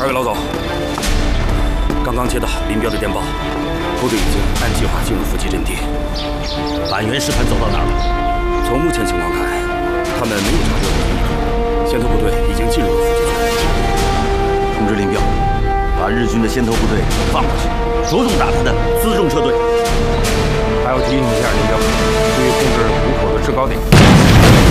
2位老总，刚刚接到林彪的电报，部队已经按计划进入伏击阵地。 板垣师团走到哪儿了？ 从目前情况看，他们没有查获任何意图，先头部队已经进入了伏击区。 通知林彪，把日军的先头部队放过去，着重打他的辎重车队。 还要提醒一下林彪，注意控制虎口的制高点。